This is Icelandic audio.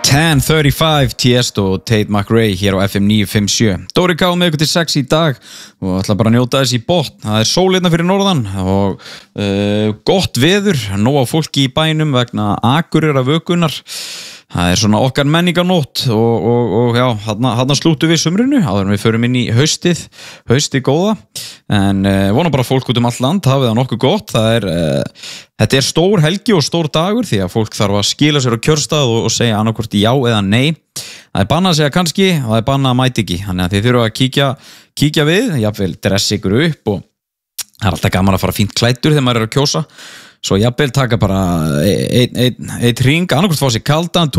10:35 Tiesto og Tate McRae hér á FM 957. Dóri K með ykkur til 6 í dag og ætla bara að njóta þess í botn. Það er sólirna fyrir norðan og gott veður, nóg af fólki í bænum vegna Akureyrarvökunnar. Það er svona okkar menningarnótt og já, þarna slúttum við sumrinu áður en við förum inn í haustið góða. En vona bara fólk út allt land hafið það nokkuð gott. Þetta er stór helgi og stór dagur því að fólk þarf að skila sér á kjörstað og segja annarkvort já eða nei. Það er bannað að segja kannski og það er bannað að mæta ekki. Þannig að þið þurfa að kíkja við, jafnvel dressa ykkur upp og það er alltaf gaman að fara fínt klæddur þegar maður er að kjósa. Svo jafnvel taka bara einn hring, annarkvort fá sér kaldan